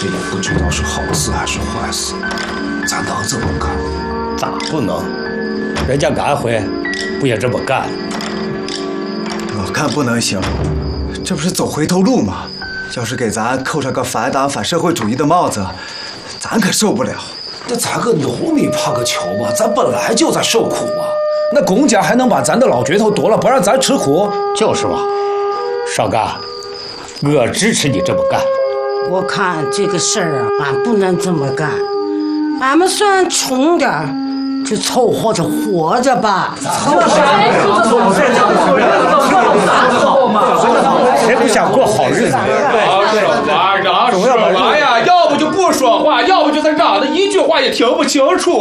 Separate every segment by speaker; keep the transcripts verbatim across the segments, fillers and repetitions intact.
Speaker 1: 这也不知道是好事还是坏事，咱能这么干？
Speaker 2: 咋不能？人家安徽不也这么干？
Speaker 3: 我看不能行，这不是走回头路吗？要是给咱扣上个反党反社会主义的帽子，咱可受不了。
Speaker 1: 那咱个农民怕个球嘛？咱本来就在受苦嘛。那公家还能把咱的老镢头夺了，不让咱吃苦？
Speaker 2: 就是嘛，少刚，我支持你这么干。
Speaker 4: 我看这个事儿啊，俺不能这么干。俺们虽然穷点儿，就凑合着活着吧。
Speaker 2: 谁不想过好日子？
Speaker 5: 说话嚷说话呀，要不就不说话，要不就是嚷的一句话也听不清楚。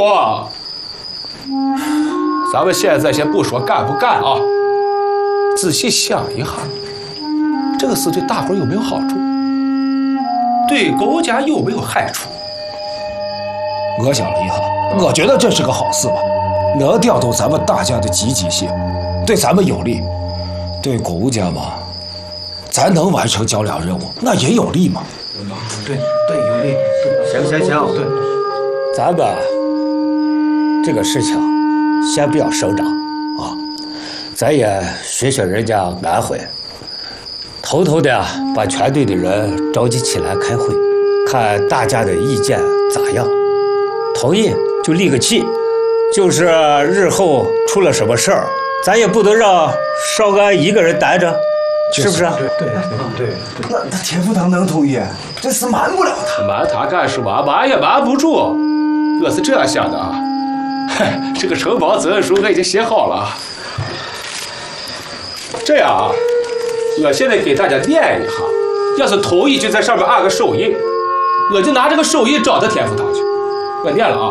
Speaker 5: 咱们现在先不说干不干啊，仔细想一下，这个事对大伙有没有好处？对国家有没有害处？
Speaker 1: 我想了一下，我觉得这是个好事吧，能调动咱们大家的积极性，对咱们有利；对国家嘛，咱能完成较量任务，那也有利嘛。
Speaker 3: 对对，有利。行行行，对，
Speaker 2: 咱们这个事情先不要声张啊，咱也学学人家安徽，偷偷的把全队的人召集起来开会，看大家的意见咋样。同意就立个气，就是日后出了什么事儿，咱也不能让少安一个人待着，是不是？
Speaker 3: 对对对，那那田福堂能同意？这事瞒不了他。
Speaker 5: 瞒他干什么？瞒也瞒不住。我是这样想的啊，嗨，这个承包责任书我已经写好了。这样啊，我现在给大家念一下，要是同意就在上面按个手印，我就拿这个手印找到田福堂去。我念了啊。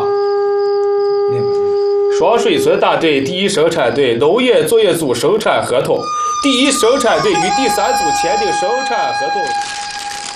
Speaker 5: 双水村大队第一生产队农业作业组生产合同，第一生产队与第三组签订生产合同。